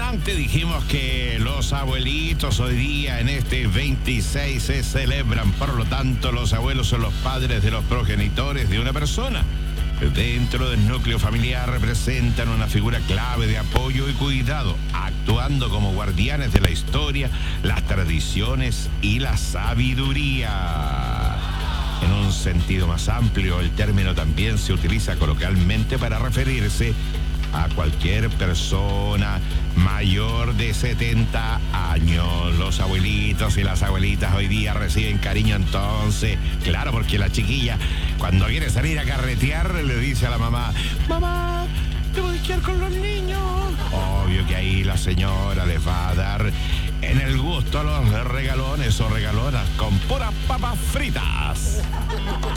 antes dijimos que los abuelitos hoy día en este 26 se celebran, por lo tanto los abuelos son los padres de los progenitores de una persona. Dentro del núcleo familiar representan una figura clave de apoyo y cuidado, actuando como guardianes de la historia, las tradiciones y la sabiduría. En un sentido más amplio, el término también se utiliza coloquialmente para referirse a cualquier persona mayor de 70 años. Los abuelitos y las abuelitas hoy día reciben cariño entonces. Claro, porque la chiquilla, cuando quiere salir a carretear, le dice a la mamá: mamá, te voy a quedar con los niños. Obvio que ahí la señora les va a dar en el gusto a los regalones o regalonas con puras papas fritas.